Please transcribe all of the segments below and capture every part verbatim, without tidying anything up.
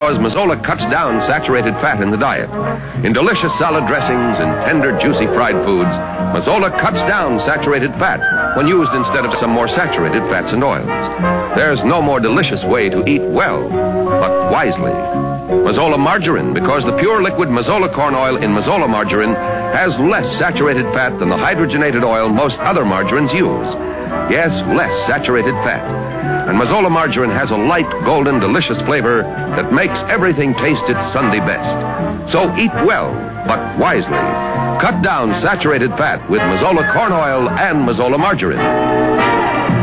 because Mazola cuts down saturated fat in the diet. In delicious salad dressings and tender, juicy fried foods, Mazola cuts down saturated fat when used instead of some more saturated fats and oils. There's no more delicious way to eat well, but wisely. Mazola margarine, because the pure liquid Mazola corn oil in Mazola margarine has less saturated fat than the hydrogenated oil most other margarines use. Yes, less saturated fat. And Mazola margarine has a light, golden, delicious flavor that makes everything taste its Sunday best. So eat well, but wisely. Cut down saturated fat with Mazola corn oil and Mazola margarine.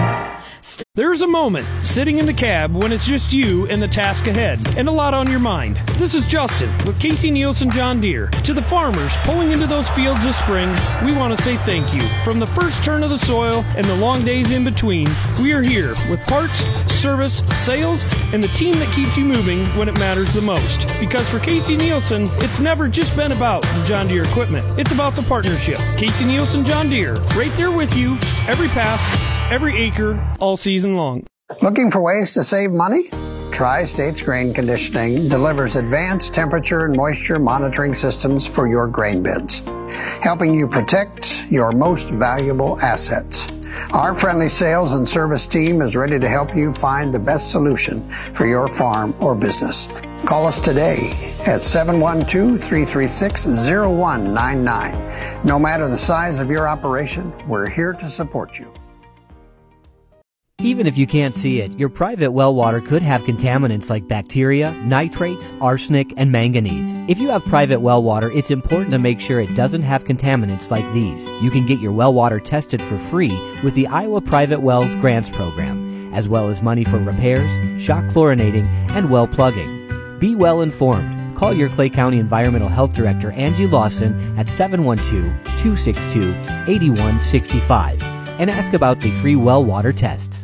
There's a moment sitting in the cab when it's just you and the task ahead, and a lot on your mind. This is Justin with Casey Nielsen John Deere. To the farmers pulling into those fields this spring, we want to say thank you. From the first turn of the soil and the long days in between, we are here with parts, service, sales, and the team that keeps you moving when it matters the most. Because for Casey Nielsen, it's never just been about the John Deere equipment. It's about the partnership. Casey Nielsen John Deere, right there with you, every pass, every acre, all season long. Looking for ways to save money? Tri-States Grain Conditioning delivers advanced temperature and moisture monitoring systems for your grain bins, helping you protect your most valuable assets. Our friendly sales and service team is ready to help you find the best solution for your farm or business. Call us today at seven one two, three three six, zero one nine nine. No matter the size of your operation, we're here to support you. Even if you can't see it, your private well water could have contaminants like bacteria, nitrates, arsenic, and manganese. If you have private well water, it's important to make sure it doesn't have contaminants like these. You can get your well water tested for free with the Iowa Private Wells Grants Program, as well as money for repairs, shock chlorinating, and well plugging. Be well informed. Call your Clay County Environmental Health Director, Angie Lawson, at seven one two, two six two, eight one six five and ask about the free well water tests.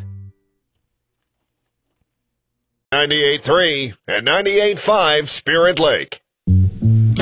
ninety-eight point three and ninety-eight point five Spirit Lake.